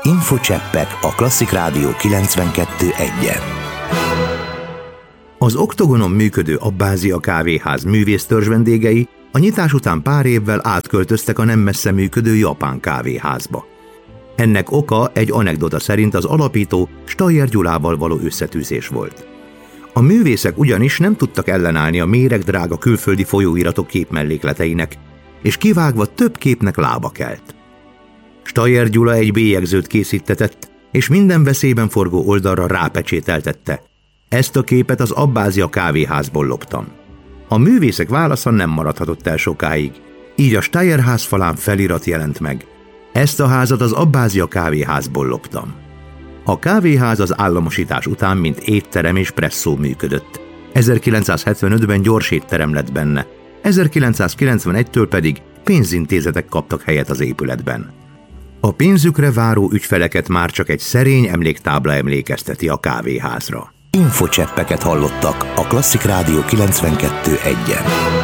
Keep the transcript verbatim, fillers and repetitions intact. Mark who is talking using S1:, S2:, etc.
S1: Infocseppek a Klasszik Rádió kilencvenkettő egyen. Az Oktogonon működő Abbázia kávéház művésztörzs vendégei a nyitás után pár évvel átköltöztek a nem messze működő japán kávéházba. Ennek oka egy anekdota szerint az alapító Steyer Gyulával való összetűzés volt. A művészek ugyanis nem tudtak ellenállni a méregdrága külföldi folyóiratok képmellékleteinek, és kivágva több képnek lába kelt. Steyer Gyula egy bélyegzőt készítetett, és minden veszélyben forgó oldalra rápecsételtette: ezt a képet az Abbázia kávéházból loptam. A művészek válasza nem maradhatott el sokáig, így a Steyer ház falán felirat jelent meg: ezt a házat az Abbázia kávéházból loptam. A kávéház az államosítás után mint étterem és presszó működött. ezerkilencszázhetvenötben gyors étterem lett benne, ezerkilencszázkilencvenegytől pedig pénzintézetek kaptak helyet az épületben. A pénzükre váró ügyfeleket már csak egy szerény emléktábla emlékezteti a kávéházra. Infocseppeket hallottak a Klasszik Rádió kilencvenkettő egyen.